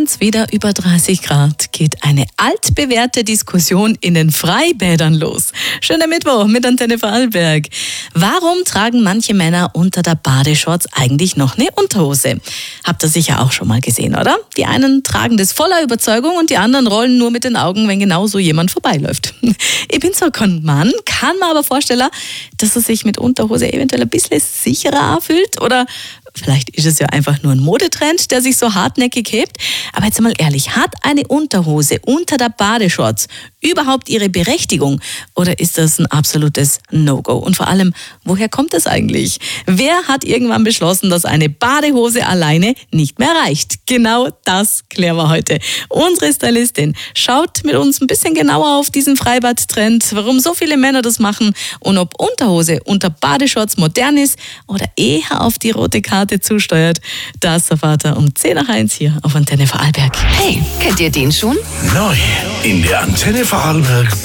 es wieder über 30 Grad, geht eine altbewährte Diskussion in den Freibädern los. Schöner Mittwoch mit Antenne Vorarlberg. Warum tragen manche Männer unter der Badeshorts eigentlich noch eine Unterhose? Habt ihr sicher auch schon mal gesehen, oder? Die einen tragen das voller Überzeugung und die anderen rollen nur mit den Augen, wenn genau so jemand vorbeiläuft. Ich bin zwar kein Mann, kann mir aber vorstellen, dass er sich mit Unterhose eventuell ein bisschen sicherer fühlt, oder vielleicht ist es ja einfach nur ein Modetrend, der sich so hartnäckig hebt. Aber jetzt mal ehrlich, hat eine Unterhose unter der Badeshorts überhaupt ihre Berechtigung? Oder ist das ein absolutes No-Go? Und vor allem, woher kommt das eigentlich? Wer hat irgendwann beschlossen, dass eine Badehose alleine nicht mehr reicht? Genau das klären wir heute. Unsere Stylistin schaut mit uns ein bisschen genauer auf diesen Freibad-Trend, warum so viele Männer das machen und ob Unterhose unter Badeshorts modern ist oder eher auf die rote Karte zusteuert. Das erfahrt ihr um 10 nach 1 hier auf Antenne Vorarlberg. Hey, kennt ihr den schon? Neu in der Antenne Vorarlberg